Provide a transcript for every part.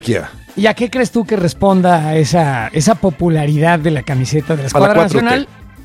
Quiera. ¿Y a qué crees tú que responda a esa popularidad de la camiseta de la Escuadra Nacional?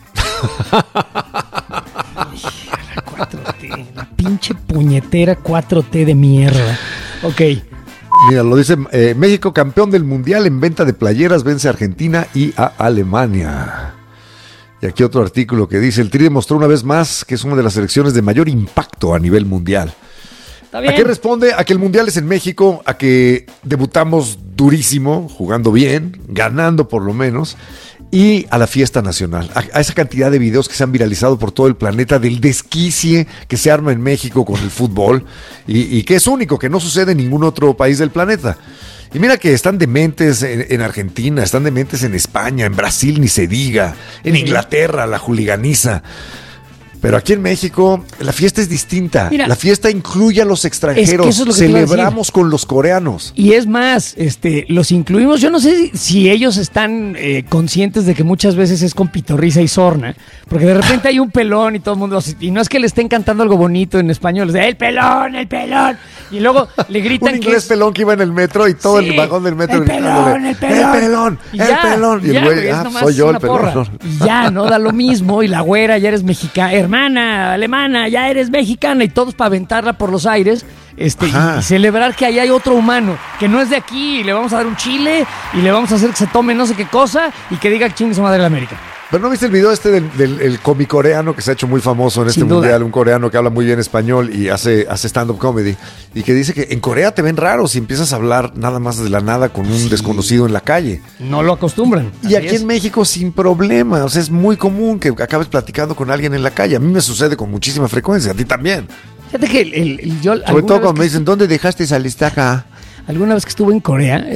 La 4T, la pinche puñetera 4T de mierda. Ok. Mira, lo dice México, campeón del mundial en venta de playeras, vence a Argentina y a Alemania. Y aquí otro artículo que dice, el Tri demostró una vez más que es una de las selecciones de mayor impacto a nivel mundial. ¿A qué responde? A que el mundial es en México, a que debutamos durísimo, jugando bien, ganando por lo menos, y a la fiesta nacional, a esa cantidad de videos que se han viralizado por todo el planeta del desquicie que se arma en México con el fútbol y que es único, que no sucede en ningún otro país del planeta. Y mira que están dementes en Argentina, están dementes en España, en Brasil ni se diga, en Inglaterra la juliganiza. Pero aquí en México la fiesta es distinta. Mira, la fiesta incluye a los extranjeros. Es que celebramos con los coreanos. Y es más, los incluimos. Yo no sé si ellos están conscientes de que muchas veces es con pitorrisa y sorna, porque de repente hay un pelón y todo el mundo, y no es que le estén cantando algo bonito en español, es el pelón, y luego le gritan un inglés pelón que iba en el metro y todo el vagón del metro gritándole, el pelón. Y el güey, soy yo el pelón. Y ya, no da lo mismo, y la güera, ya eres mexicana, hermana, alemana, ya eres mexicana, y todos para aventarla por los aires, y celebrar que ahí hay otro humano, que no es de aquí, y le vamos a dar un chile, y le vamos a hacer que se tome no sé qué cosa, y que diga que chingue su madre la América. Pero ¿no viste el video del comicoreano que se ha hecho muy famoso en este mundial? Un coreano que habla muy bien español y hace stand-up comedy, y que dice que en Corea te ven raro si empiezas a hablar nada más de la nada con un desconocido en la calle. No lo acostumbran. Y aquí en México sin problema, o sea, es muy común que acabes platicando con alguien en la calle. A mí me sucede con muchísima frecuencia, a ti también. Fíjate que yo... Sobre todo cuando me dicen, ¿dónde dejaste esa listaca? Alguna vez que estuve en Corea,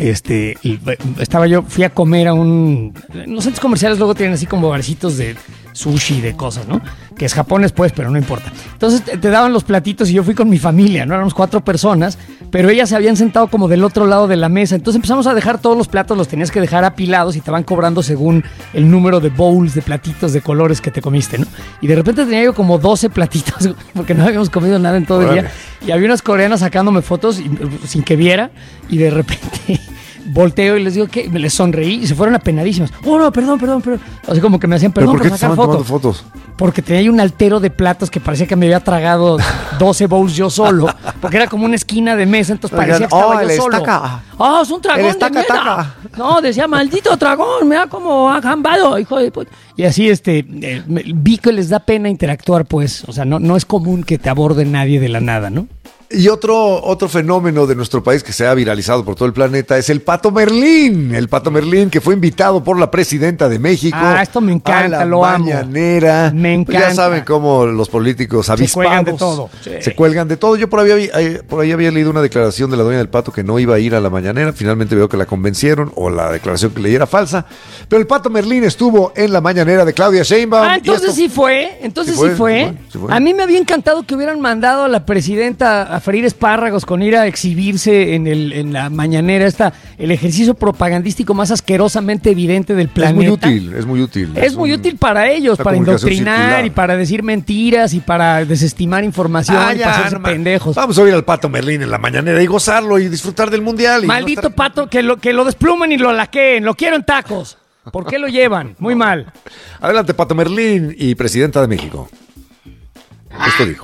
fui a comer a en los centros comerciales luego tienen así como barcitos de sushi, de cosas, ¿no? Que es japonés, pues, pero no importa. Entonces te daban los platitos y yo fui con mi familia, ¿no? Éramos 4 personas, pero ellas se habían sentado como del otro lado de la mesa. Entonces empezamos a dejar todos los platos, los tenías que dejar apilados y te van cobrando según el número de bowls, de platitos, de colores que te comiste, ¿no? Y de repente tenía yo como 12 platitos, porque no habíamos comido nada en todo el día. Y había unas coreanas sacándome fotos sin que viera, y de repente... volteo y les digo que les sonreí y se fueron apenadísimas. Oh, no, perdón. Así como que me hacían perdón por sacar fotos. Porque tenía ahí un altero de platos que parecía que me había tragado 12 bowls yo solo. Porque era como una esquina de mesa, entonces parecía que estaba yo solo. Es un dragón de mierda. No, decía, maldito dragón, mira cómo ha jambado, hijo de puta. Y así, vi que les da pena interactuar, pues. O sea, no es común que te aborde nadie de la nada, ¿no? Y otro fenómeno de nuestro país que se ha viralizado por todo el planeta es el Pato Merlín. El Pato Merlín, que fue invitado por la presidenta de México. Esto me encanta, lo amo. Mañanera. Me encanta. Ya saben cómo los políticos avispados se cuelgan de todo. Sí. Se cuelgan de todo. Yo por ahí había leído una declaración de la dueña del Pato que no iba a ir a la mañanera. Finalmente veo que la convencieron, o la declaración que leí era falsa. Pero el Pato Merlín estuvo en la mañanera de Claudia Sheinbaum. Entonces sí fue. Sí fue. A mí me había encantado que hubieran mandado a la presidenta a freír espárragos con ir a exhibirse en la mañanera, el ejercicio propagandístico más asquerosamente evidente del planeta. Es muy útil. Es muy útil para ellos, para indoctrinar circular. Y para decir mentiras y para desestimar información y para hacerse pendejos. Vamos a oír al Pato Merlín en la mañanera y gozarlo y disfrutar del mundial. Maldito Pato, que lo desplumen y lo laqueen, lo quiero en tacos. ¿Por qué lo llevan? Muy mal. Adelante, Pato Merlín y presidenta de México. Esto dijo.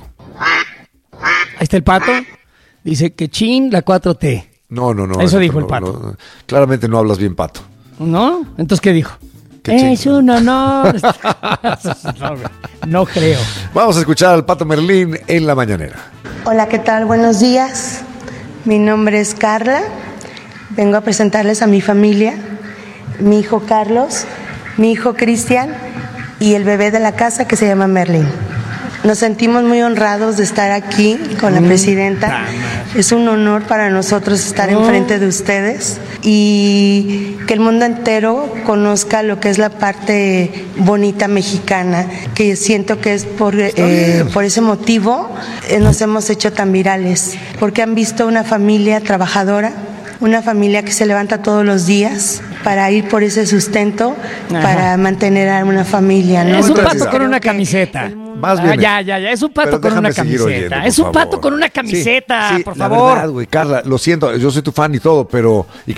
Ahí está el Pato. Dice que chin la 4T. No. Eso dijo el Pato. No. Claramente no hablas bien, Pato. ¿No? Entonces, ¿qué dijo? Es un honor. No creo. Vamos a escuchar al Pato Merlín en la mañanera. Hola, ¿qué tal? Buenos días. Mi nombre es Carla. Vengo a presentarles a mi familia. Mi hijo Carlos, mi hijo Cristian y el bebé de la casa que se llama Merlín. Nos sentimos muy honrados de estar aquí con la presidenta. Es un honor para nosotros estar enfrente de ustedes y que el mundo entero conozca lo que es la parte bonita mexicana, que siento que es por ese motivo nos hemos hecho tan virales, porque han visto una familia trabajadora, una familia que se levanta todos los días para ir por ese sustento, para mantener a una familia, ¿no? Es un Entonces, pato con una camiseta. Más bien. Ya, es un pato con una camiseta. Es un pato con una camiseta, Sí, por la favor. verdad, güey, Carla, lo siento, yo soy tu fan y todo, pero